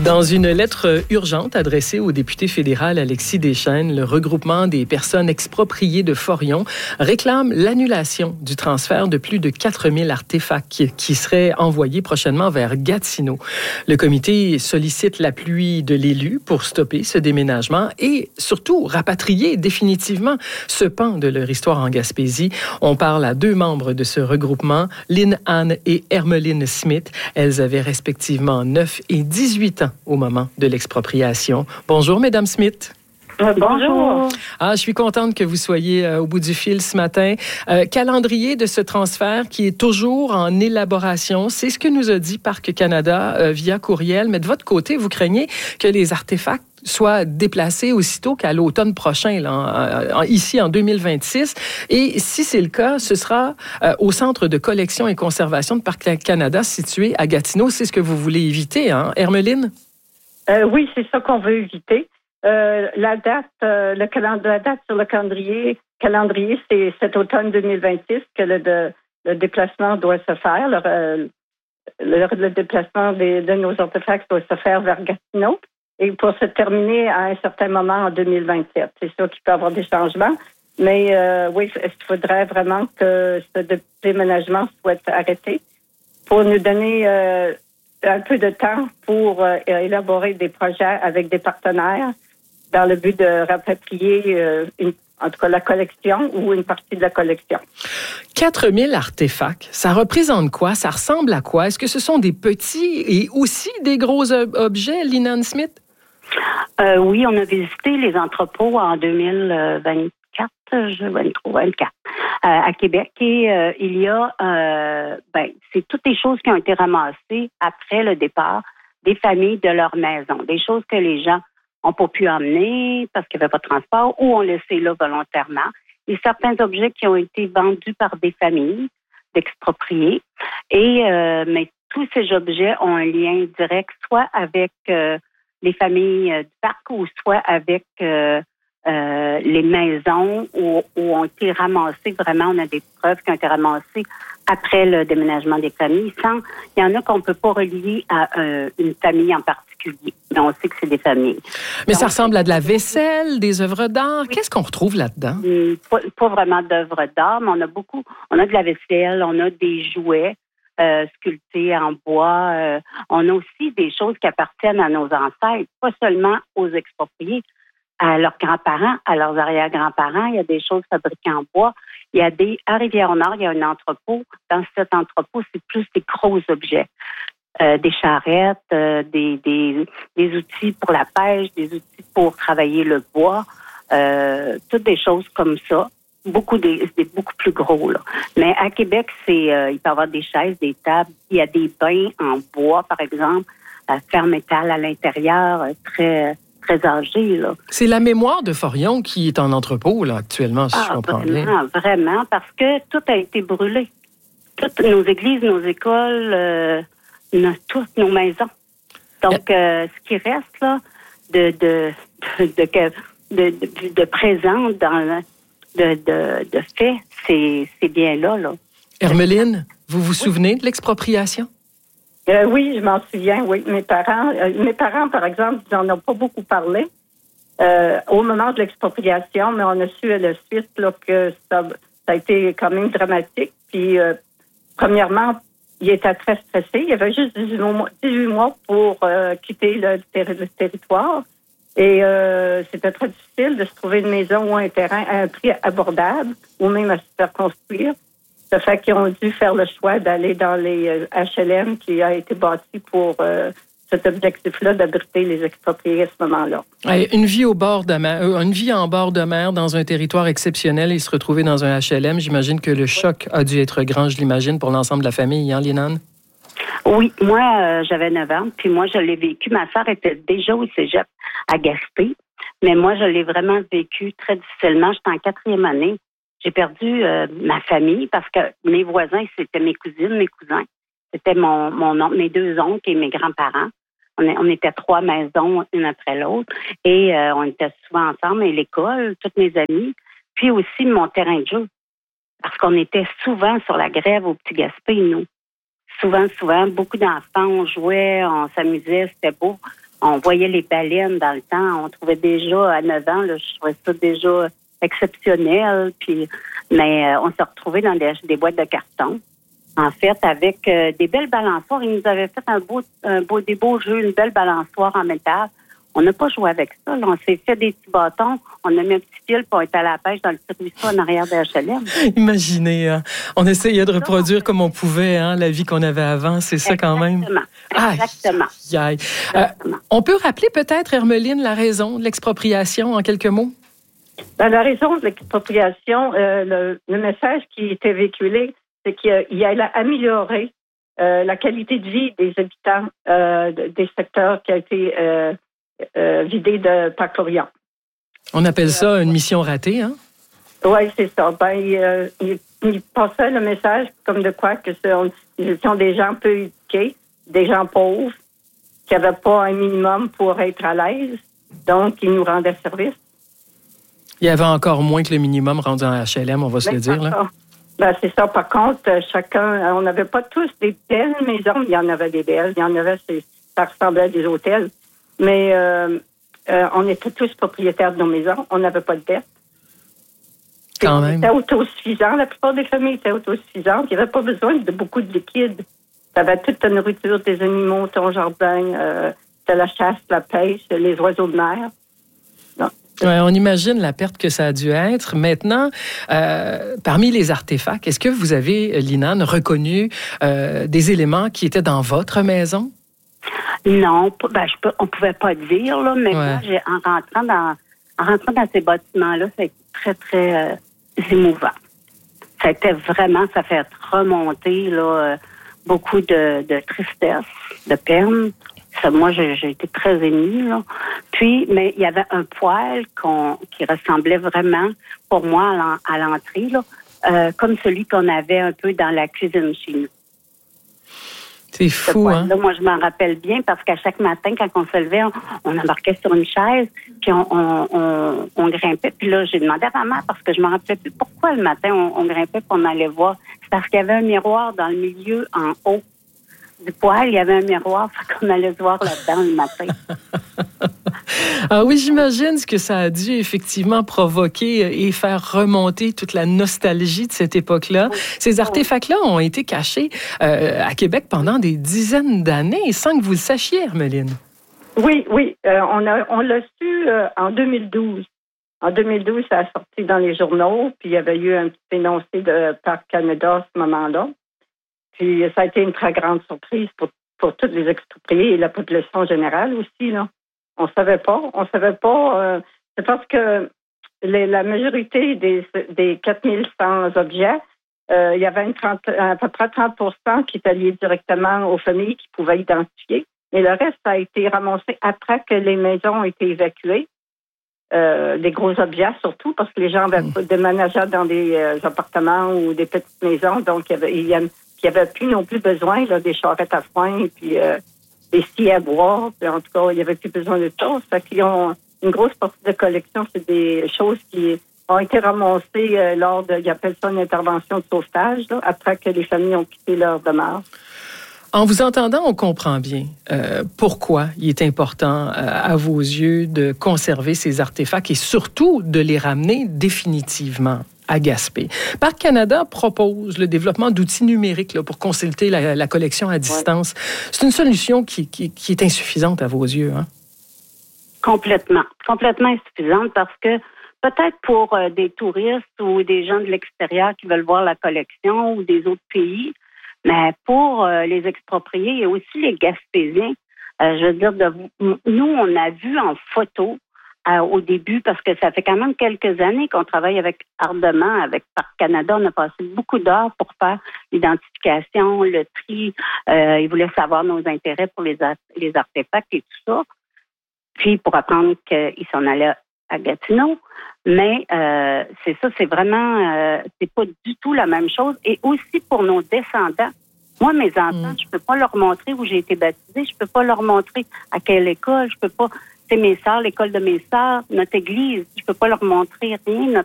Dans une lettre urgente adressée au député fédéral Alexis Deschênes, le regroupement des personnes expropriées de Forion réclame l'annulation du transfert de plus de 4000 artefacts qui seraient envoyés prochainement vers Gatineau. Le comité sollicite l'appui de l'élu pour stopper ce déménagement et surtout rapatrier définitivement ce pan de leur histoire en Gaspésie. On parle à deux membres de ce regroupement, Lynn Anne et Hermeline Smith. Elles avaient respectivement 9 et 18 ans au moment de l'expropriation. Bonjour, Mesdames Smith. Bonjour. Je suis contente que vous soyez au bout du fil ce matin. Calendrier de ce transfert qui est toujours en élaboration. C'est ce que nous a dit Parc Canada via courriel. Mais de votre côté, vous craignez que les artefacts soient déplacés aussitôt qu'à l'automne prochain, ici en 2026. Et si c'est le cas, ce sera au Centre de collection et conservation de Parc Canada situé à Gatineau. C'est ce que vous voulez éviter, hein, Hermeline? Oui, c'est ça qu'on veut éviter. La date sur le calendrier, c'est cet automne 2026 que le déplacement doit se faire. Le déplacement de nos artefacts doit se faire vers Gatineau et pour se terminer à un certain moment en 2027. C'est sûr qu'il peut y avoir des changements, mais oui, il faudrait vraiment que ce déménagement soit arrêté pour nous donner un peu de temps pour élaborer des projets avec des partenaires dans le but de rapatrier en tout cas la collection ou une partie de la collection. 4000 artefacts, ça représente quoi? Ça ressemble à quoi? Est-ce que ce sont des petits et aussi des gros objets, Lynn Anne Smith? Oui, on a visité les entrepôts en 2024 à Québec et il y a, c'est toutes les choses qui ont été ramassées après le départ des familles de leur maison, des choses que les gens n'ont pas pu emmener parce qu'il n'y avait pas de transport ou ont laissé là volontairement. Et certains objets qui ont été vendus par des familles d'expropriés. Mais tous ces objets ont un lien direct soit avec les familles du parc ou soit avec les maisons où ont été ramassées. Vraiment, on a des preuves qui ont été ramassées après le déménagement des familles. Il y en a qu'on ne peut pas relier à une famille en particulier, mais on sait que c'est des familles. Mais donc, ça ressemble à de la vaisselle, des œuvres d'art. Oui. Qu'est-ce qu'on retrouve là-dedans? Pas vraiment d'œuvres d'art, mais on a de la vaisselle, on a des jouets sculptés en bois. On a aussi des choses qui appartiennent à nos ancêtres, pas seulement aux expropriés, à leurs grands-parents, à leurs arrière-grands-parents. Il y a des choses fabriquées en bois. À Rivière-Nord, il y a un entrepôt. Dans cet entrepôt, c'est plus des gros objets. Des charrettes, des outils pour la pêche, des outils pour travailler le bois. Toutes des choses comme ça. Beaucoup plus gros, là. Mais à Québec, il peut y avoir des chaises, des tables. Il y a des bains en bois, par exemple, fer métal à l'intérieur, très âgé, là. C'est la mémoire de Forion qui est en entrepôt, là, actuellement, si je comprends bien. Vraiment, parce que tout a été brûlé. Toutes nos églises, nos écoles, toutes nos maisons. Donc, ce qui reste, là, de présent, de fait, c'est bien là. Hermeline, vous vous souvenez de l'expropriation? Oui, je m'en souviens, oui. Mes parents, par exemple, ils n'en ont pas beaucoup parlé au moment de l'expropriation, mais on a su à la suite là, que ça a été quand même dramatique. Puis, premièrement, il était très stressé. Il y avait juste 18 mois pour quitter le territoire. Et c'était très difficile de se trouver une maison ou un terrain à un prix abordable ou même à se faire construire. Ça fait qu'ils ont dû faire le choix d'aller dans les HLM qui a été bâti pour cet objectif-là d'abriter les expropriés à ce moment-là. Une vie en bord de mer dans un territoire exceptionnel et se retrouver dans un HLM, j'imagine que le choc a dû être grand, je l'imagine, pour l'ensemble de la famille, hein, Lynn Anne? Oui, moi, j'avais 9 ans, puis moi, je l'ai vécu. Ma sœur était déjà au cégep à Gaspé, mais moi, je l'ai vraiment vécu très difficilement. J'étais en 4e année. J'ai perdu ma famille parce que mes voisins, c'était mes cousines, mes cousins. C'était mes 2 oncles et mes grands-parents. On était 3 maisons, une après l'autre. Et on était souvent ensemble. Et l'école, toutes mes amies. Puis aussi mon terrain de jeu. Parce qu'on était souvent sur la grève au Petit Gaspé, nous. Souvent, beaucoup d'enfants, on jouait, on s'amusait, c'était beau. On voyait les baleines dans le temps. On trouvait déjà, à 9 ans, là, je trouvais ça déjà exceptionnel. Mais on s'est retrouvés dans des boîtes de carton. En fait, avec des belles balançoires. Ils nous avaient fait des beaux jeux, une belle balançoire en métal. On n'a pas joué avec ça. Là. On s'est fait des petits bâtons. On a mis un petit fil pour être à la pêche dans le petit ruisseau en arrière de HLM. Imaginez, hein? On essayait de reproduire comme on pouvait la vie qu'on avait avant. C'est ça quand même. Exactement. On peut rappeler peut-être, Hermeline, la raison de l'expropriation en quelques mots? La raison de l'expropriation, le message qui était véhiculé, c'est qu'il allait améliorer la qualité de vie des habitants des secteurs qui a été vidés de Parc-Laurient. On appelle ça une mission ratée, hein? Oui, c'est ça. Il passait le message comme de quoi que ils étaient des gens peu éduqués, des gens pauvres, qui n'avaient pas un minimum pour être à l'aise. Donc, ils nous rendaient service. Il y avait encore moins que le minimum rendu en HLM, on va se le dire. Là. C'est ça. Par contre, on n'avait pas tous des belles maisons. Il y en avait des belles. Il y en avait, ça ressemblait à des hôtels. Mais on était tous propriétaires de nos maisons. On n'avait pas de dette. Quand même. C'était autosuffisant. La plupart des familles étaient autosuffisantes. Il n'y avait pas besoin de beaucoup de liquide. Tu avais toute ta nourriture, tes animaux, ton jardin, la chasse, la pêche, les oiseaux de mer. Ouais, on imagine la perte que ça a dû être. Maintenant, parmi les artefacts, est-ce que vous avez, Linan, reconnu des éléments qui étaient dans votre maison? Non, on pouvait pas dire, là, mais moi, en rentrant dans ces bâtiments-là, ça a été très, très émouvant. Ça fait remonter là, beaucoup de tristesse, de peine. Ça, moi, j'ai été très émue, là. Puis, mais il y avait un poêle qui ressemblait vraiment, pour moi, à l'entrée, là, comme celui qu'on avait un peu dans la cuisine chez nous. C'est fou, hein? Là, moi, je m'en rappelle bien parce qu'à chaque matin, quand on se levait, on embarquait sur une chaise, puis on grimpait. Puis là, j'ai demandé à ma mère, parce que je me rappelais plus pourquoi le matin, on grimpait puis on allait voir. C'est parce qu'il y avait un miroir dans le milieu, en haut du poêle, il y avait un miroir, fait qu'on allait se voir là-dedans le matin. Ah oui, j'imagine ce que ça a dû effectivement provoquer et faire remonter toute la nostalgie de cette époque-là. Ces artefacts-là ont été cachés à Québec pendant des dizaines d'années, sans que vous le sachiez, Hermeline. Oui. On l'a su en 2012. En 2012, ça a sorti dans les journaux, puis il y avait eu un petit énoncé de Parc Canada à ce moment-là. Puis ça a été une très grande surprise pour tous les expropriés et la population générale aussi, là. On savait pas. C'est parce que la majorité des 4100 objets, il y avait à peu près 30% qui étaient liés directement aux familles qui pouvaient identifier. Mais le reste a été ramassé après que les maisons ont été évacuées. Des gros objets surtout, parce que les gens avaient déménagé dans des appartements ou des petites maisons. Donc, il y avait plus non plus besoin là, des charrettes à foin et puis des scies à boire. Puis, en tout cas, il n'y avait plus besoin de ça. Ça fait qu'ils ont une grosse partie de collection, c'est des choses qui ont été ramassées lors de, ils appellent ça une intervention de sauvetage, là, après que les familles ont quitté leur demeure. En vous entendant, on comprend bien pourquoi il est important, à vos yeux, de conserver ces artefacts et surtout de les ramener définitivement à Gaspé. Parc Canada propose le développement d'outils numériques là, pour consulter la collection à distance. Ouais. C'est une solution qui est insuffisante à vos yeux, hein? Complètement insuffisante parce que peut-être pour des touristes ou des gens de l'extérieur qui veulent voir la collection ou des autres pays, mais pour les expropriés et aussi les Gaspésiens, je veux dire, nous, on a vu en photo au début, parce que ça fait quand même quelques années qu'on travaille ardemment avec Parc Canada. On a passé beaucoup d'heures pour faire l'identification, le tri. Ils voulaient savoir nos intérêts pour les artefacts et tout ça. Puis pour apprendre qu'ils s'en allaient à Gatineau. Mais c'est ça, c'est vraiment, c'est pas du tout la même chose. Et aussi pour nos descendants. Moi, mes enfants, je peux pas leur montrer où j'ai été baptisée. Je peux pas leur montrer à quelle école. Je peux pas, c'est mes sœurs, l'école de mes sœurs, notre église. Je peux pas leur montrer rien.